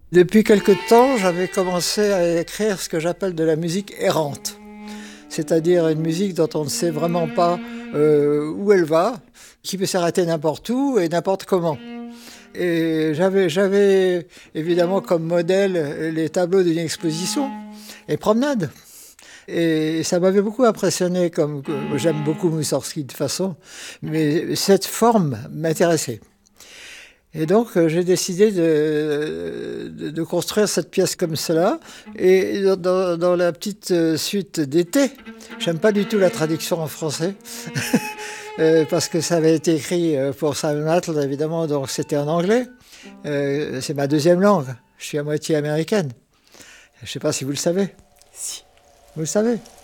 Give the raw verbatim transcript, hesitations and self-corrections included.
Depuis quelque temps, j'avais commencé à écrire ce que j'appelle de la musique errante. C'est-à-dire une musique dont on ne sait vraiment pas euh, où elle va, qui peut s'arrêter n'importe où et n'importe comment. Et j'avais, j'avais évidemment comme modèle les tableaux d'une exposition, les promenades. Et ça m'avait beaucoup impressionné, comme j'aime beaucoup Moussorgsky de façon, mais cette forme m'intéressait. Et donc euh, j'ai décidé de, de, de construire cette pièce comme cela. Et dans, dans la petite euh, suite d'été, j'aime pas du tout la traduction en français, euh, parce que ça avait été écrit pour Simon Atl, évidemment, donc c'était en anglais. Euh, c'est ma deuxième langue, je suis à moitié américaine. Je sais pas si vous le savez. Si. Vous le savez?